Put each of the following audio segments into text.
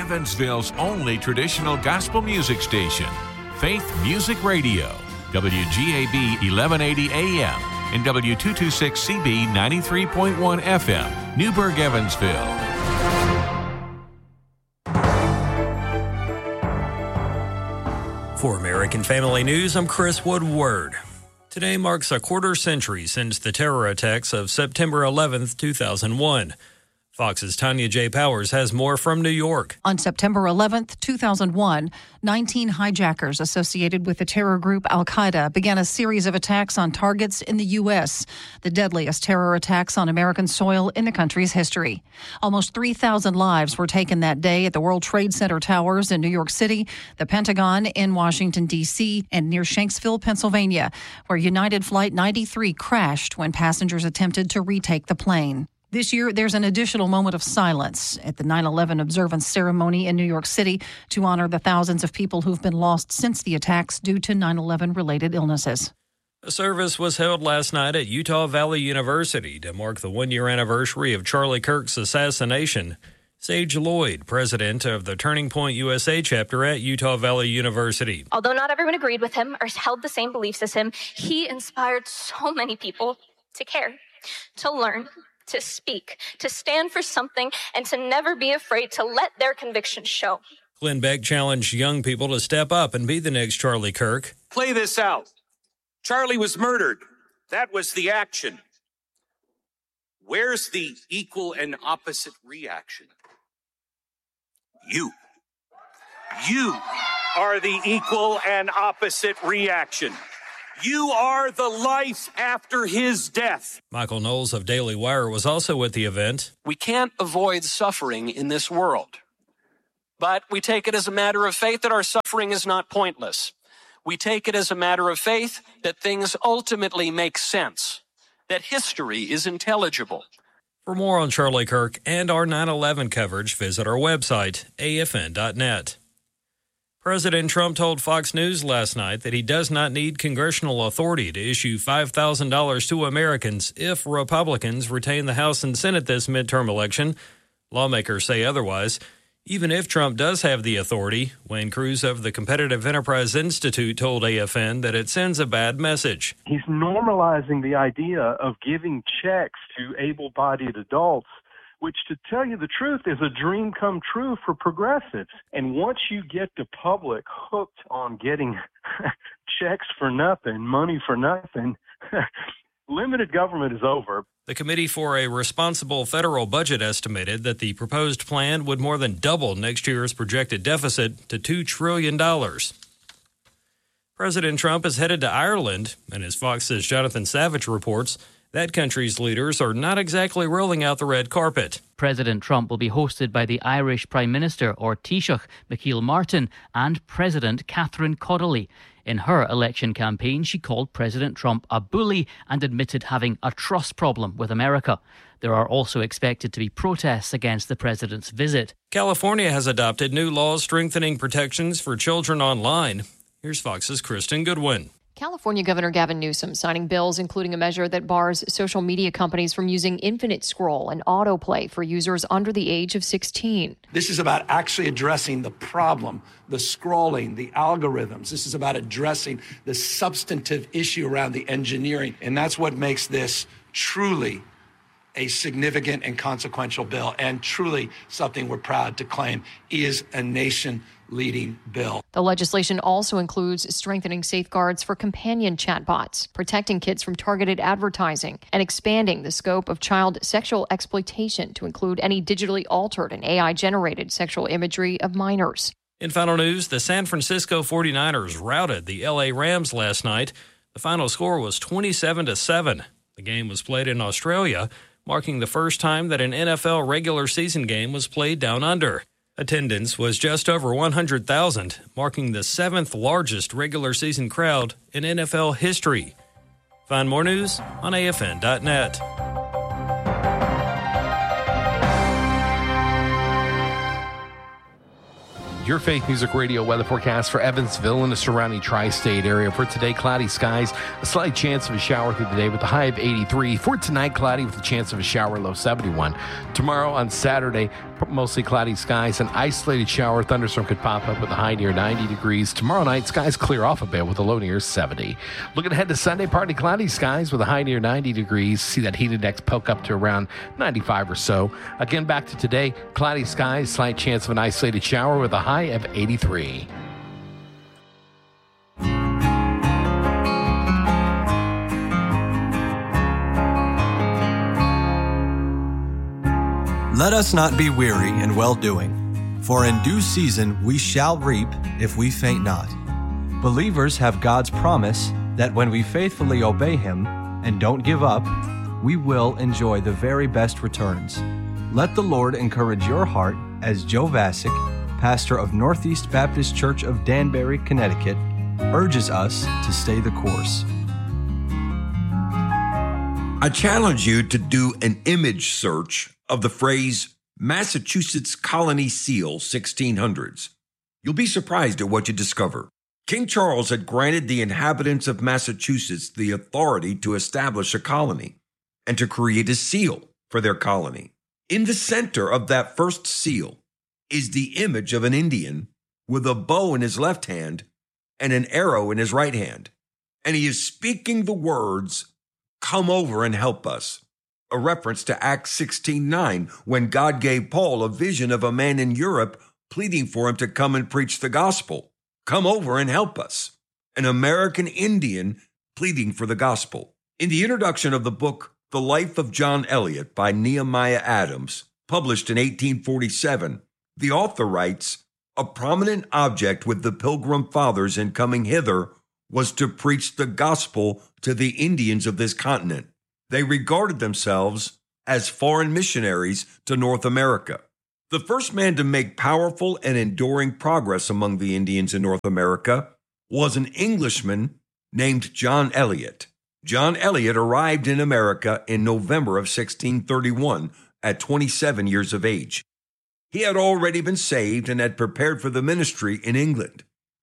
Evansville's only traditional gospel music station, Faith Music Radio, WGAB 1180 AM and W226CB 93.1 FM, Newburgh, Evansville. For American Family News, I'm Chris Woodward. Today marks a quarter century since the terror attacks of September 11th, 2001. Fox's Tanya J. Powers has more from New York. On September 11th, 2001, 19 hijackers associated with the terror group Al-Qaeda began a series of attacks on targets in the U.S., the deadliest terror attacks on American soil in the country's history. Almost 3,000 lives were taken that day at the World Trade Center towers in New York City, the Pentagon in Washington, D.C., and near Shanksville, Pennsylvania, where United Flight 93 crashed when passengers attempted to retake the plane. This year, there's an additional moment of silence at the 9/11 observance ceremony in New York City to honor the thousands of people who've been lost since the attacks due to 9/11-related illnesses. A service was held last night at Utah Valley University to mark the one-year anniversary of Charlie Kirk's assassination. Sage Lloyd, president of the Turning Point USA chapter at Utah Valley University. Although not everyone agreed with him or held the same beliefs as him, he inspired so many people to care, to learn, to speak, to stand for something, and to never be afraid to let their convictions show. Glenn Beck challenged young people to step up and be the next Charlie Kirk. Play this out. Charlie was murdered. That was the action. Where's the equal and opposite reaction? You are the equal and opposite reaction. You are the life after his death. Michael Knowles of Daily Wire was also at the event. We can't avoid suffering in this world, but we take it as a matter of faith that our suffering is not pointless. We take it as a matter of faith that things ultimately make sense, that history is intelligible. For more on Charlie Kirk and our 9/11 coverage, visit our website, afn.net. President Trump told Fox News last night that he does not need congressional authority to issue $5,000 to Americans if Republicans retain the House and Senate this midterm election. Lawmakers say otherwise. Even if Trump does have the authority, Wayne Cruz of the Competitive Enterprise Institute told AFN that it sends a bad message. He's normalizing the idea of giving checks to able-bodied adults, which, to tell you the truth, is a dream come true for progressives. And once you get the public hooked on getting checks for nothing, money for nothing, limited government is over. The Committee for a Responsible Federal Budget estimated that the proposed plan would more than double next year's projected deficit to $2 trillion. President Trump is headed to Ireland, and as Fox's Jonathan Savage reports, that country's leaders are not exactly rolling out the red carpet. President Trump will be hosted by the Irish Prime Minister, or Taoiseach, Micheál Martin, and President Catherine Connolly. In her election campaign, she called President Trump a bully and admitted having a trust problem with America. There are also expected to be protests against the president's visit. California has adopted new laws strengthening protections for children online. Here's Fox's Kristen Goodwin. California Governor Gavin Newsom signing bills including a measure that bars social media companies from using infinite scroll and autoplay for users under the age of 16. This is about actually addressing the problem, the scrolling, the algorithms. This is about addressing the substantive issue around the engineering. And that's what makes this truly a significant and consequential bill, and truly something we're proud to claim is a nation-leading bill. The legislation also includes strengthening safeguards for companion chatbots, protecting kids from targeted advertising, and expanding the scope of child sexual exploitation to include any digitally altered and AI-generated sexual imagery of minors. In final news, the San Francisco 49ers routed the LA Rams last night. The final score was 27-7. The game was played in Australia, marking the first time that an NFL regular season game was played down under. Attendance was just over 100,000, marking the seventh largest regular season crowd in NFL history. Find more news on AFN.net. Your Faith Music Radio weather forecast for Evansville and the surrounding tri-state area. For today, cloudy skies, a slight chance of a shower through the day with a high of 83. For tonight, cloudy with a chance of a shower, low 71. Tomorrow on Saturday, mostly cloudy skies. An isolated shower thunderstorm could pop up with a high near 90 degrees. Tomorrow night, skies clear off a bit with a low near 70. Looking ahead to Sunday, partly cloudy skies with a high near 90 degrees. See that heat index poke up to around 95 or so. Again, back to today, cloudy skies, slight chance of an isolated shower with a high of 83. Let us not be weary in well-doing, for in due season we shall reap if we faint not. Believers have God's promise that when we faithfully obey Him and don't give up, we will enjoy the very best returns. Let the Lord encourage your heart as Joe Vasick, pastor of Northeast Baptist Church of Danbury, Connecticut, urges us to stay the course. I challenge you to do an image search of the phrase Massachusetts Colony Seal 1600s. You'll be surprised at what you discover. King Charles had granted the inhabitants of Massachusetts the authority to establish a colony and to create a seal for their colony. In the center of that first seal is the image of an Indian with a bow in his left hand and an arrow in his right hand. And he is speaking the words, "Come over and help us." A reference to Acts 16:9, when God gave Paul a vision of a man in Europe pleading for him to come and preach the gospel. Come over and help us. An American Indian pleading for the gospel. In the introduction of the book, The Life of John Eliot by Nehemiah Adams, published in 1847, the author writes, "A prominent object with the Pilgrim Fathers in coming hither was to preach the gospel to the Indians of this continent. They regarded themselves as foreign missionaries to North America." The first man to make powerful and enduring progress among the Indians in North America was an Englishman named John Eliot. John Eliot arrived in America in November of 1631 at 27 years of age. He had already been saved and had prepared for the ministry in England.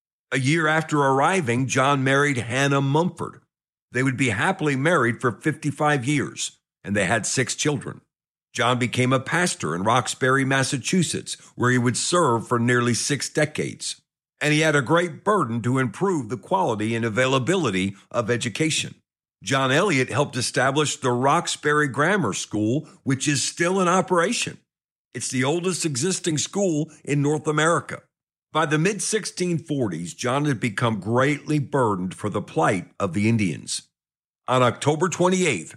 A year after arriving, John married Hannah Mumford. They would be happily married for 55 years, and they had 6 children. John became a pastor in Roxbury, Massachusetts, where he would serve for nearly 6 decades. And he had a great burden to improve the quality and availability of education. John Eliot helped establish the Roxbury Grammar School, which is still in operation. It's the oldest existing school in North America. By the mid-1640s, John had become greatly burdened for the plight of the Indians. On October 28,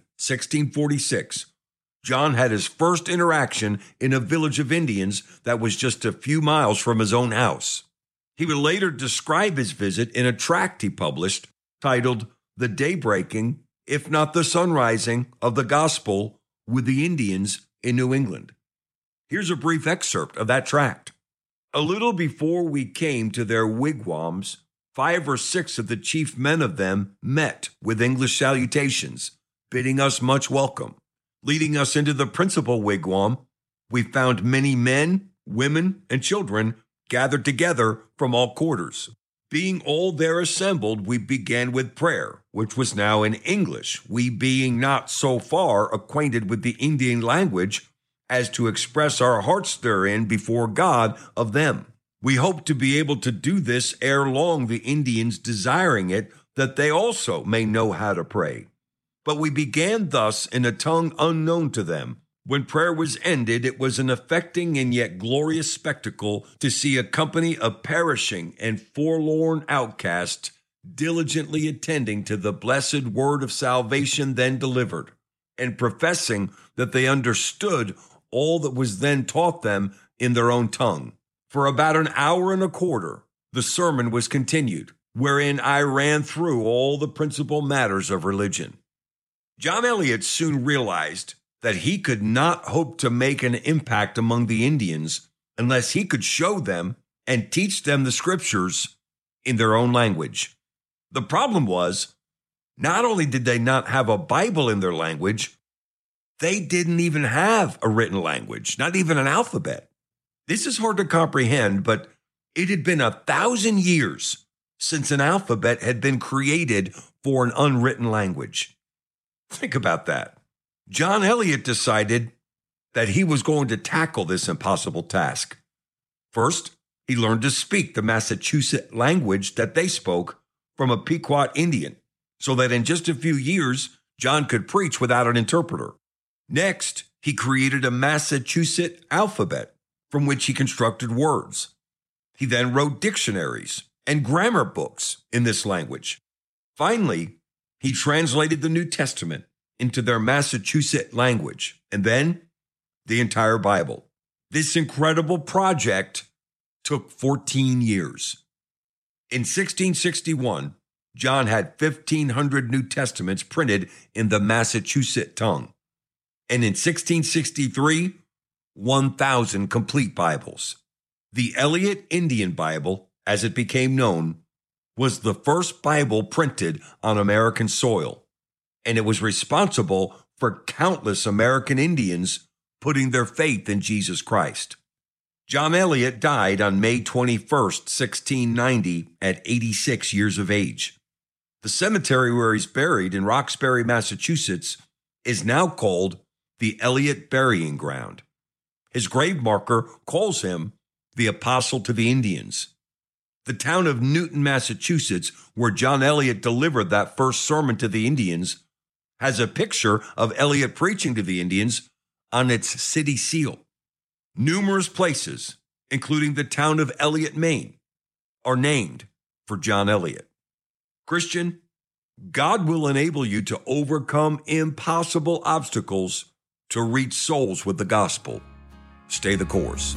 1646, John had his first interaction in a village of Indians that was just a few miles from his own house. He would later describe his visit in a tract he published titled "The Daybreaking, if not the Sunrising, of the Gospel with the Indians in New England." Here's a brief excerpt of that tract. "A little before we came to their wigwams, 5 or 6 of the chief men of them met with English salutations, bidding us much welcome. Leading us into the principal wigwam, we found many men, women, and children gathered together from all quarters. Being all there assembled, we began with prayer, which was now in English, we being not so far acquainted with the Indian language as to express our hearts therein before God of them. We hope to be able to do this ere long, the Indians desiring it, that they also may know how to pray. But we began thus in a tongue unknown to them. When prayer was ended, it was an affecting and yet glorious spectacle to see a company of perishing and forlorn outcasts diligently attending to the blessed word of salvation then delivered, and professing that they understood all that was then taught them in their own tongue. For about an hour and a quarter, the sermon was continued, wherein I ran through all the principal matters of religion." John Eliot soon realized that he could not hope to make an impact among the Indians unless he could show them and teach them the scriptures in their own language. The problem was, not only did they not have a Bible in their language, they didn't even have a written language, not even an alphabet. This is hard to comprehend, but it had been 1,000 years since an alphabet had been created for an unwritten language. Think about that. John Eliot decided that he was going to tackle this impossible task. First, he learned to speak the Massachusetts language that they spoke from a Pequot Indian, so that in just a few years, John could preach without an interpreter. Next, he created a Massachusetts alphabet from which he constructed words. He then wrote dictionaries and grammar books in this language. Finally, he translated the New Testament into their Massachusetts language, and then the entire Bible. This incredible project took 14 years. In 1661, John had 1,500 New Testaments printed in the Massachusetts tongue. And in 1663, 1,000 complete Bibles. The Eliot Indian Bible, as it became known, was the first Bible printed on American soil, and it was responsible for countless American Indians putting their faith in Jesus Christ. John Eliot died on May 21st, 1690, at 86 years of age. The cemetery where he's buried in Roxbury, Massachusetts, is now called the Eliot Burying Ground. His grave marker calls him the Apostle to the Indians. The town of Newton, Massachusetts, where John Eliot delivered that first sermon to the Indians, has a picture of Eliot preaching to the Indians on its city seal. Numerous places, including the town of Eliot, Maine, are named for John Eliot. Christian, God will enable you to overcome impossible obstacles to reach souls with the gospel. Stay the course.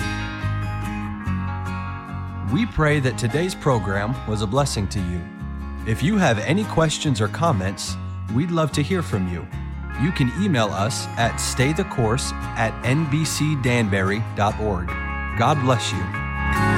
We pray that today's program was a blessing to you. If you have any questions or comments, we'd love to hear from you. You can email us at staythecourse@nbcdanbury.org. God bless you.